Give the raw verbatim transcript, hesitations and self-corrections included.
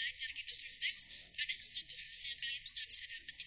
belajar gitu. Sometimes ada sesuatu hal yang kalian tuh nggak bisa dapat